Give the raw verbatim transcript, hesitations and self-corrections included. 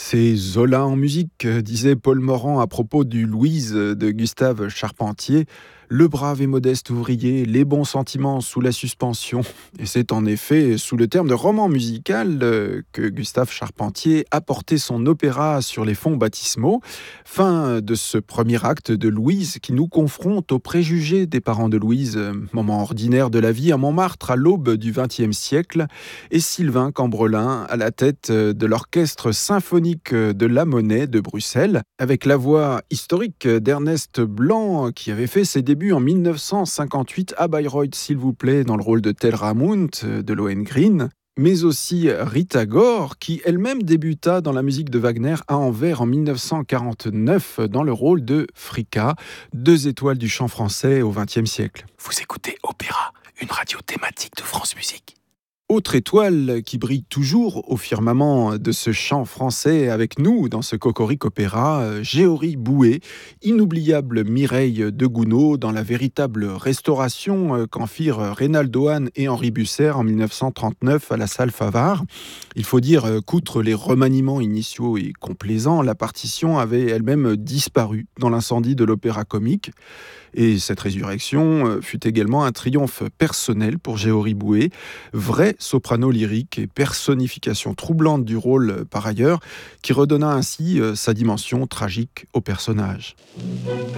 C'est Zola en musique, euh, disait Paul Morand à propos du Louise de Gustave Charpentier. Le brave et modeste ouvrier, les bons sentiments sous la suspension. Et c'est en effet sous le terme de roman musical euh, que Gustave Charpentier a porté son opéra sur les fonds baptismaux. Fin de ce premier acte de Louise qui nous confronte aux préjugés des parents de Louise, euh, moment ordinaire de la vie à Montmartre à l'aube du vingtième siècle, et Sylvain Cambrelin à la tête de l'orchestre symphonique de la Monnaie de Bruxelles, avec la voix historique d'Ernest Blanc qui avait fait ses débuts en mille neuf cent cinquante-huit à Bayreuth, s'il vous plaît, dans le rôle de Telramund de Lohengrin, mais aussi Rita Gore, qui elle-même débuta dans la musique de Wagner à Anvers en mille neuf cent quarante-neuf dans le rôle de Fricka, deux étoiles du chant français au vingtième siècle. Vous écoutez Opéra, une radio thématique de France Musique. Autre étoile qui brille toujours au firmament de ce chant français avec nous dans ce Cocorico Opéra, Géory Bouet, inoubliable Mireille de Gounod dans la véritable restauration qu'en firent Reynaldo Hahn et Henri Busser en mille neuf cent trente-neuf à la salle Favart. Il faut dire qu'outre les remaniements initiaux et complaisants, la partition avait elle-même disparu dans l'incendie de l'Opéra Comique. Et cette résurrection fut également un triomphe personnel pour Géory Bouet, vrai soprano lyrique et personnification troublante du rôle par ailleurs, qui redonna ainsi sa dimension tragique au personnage.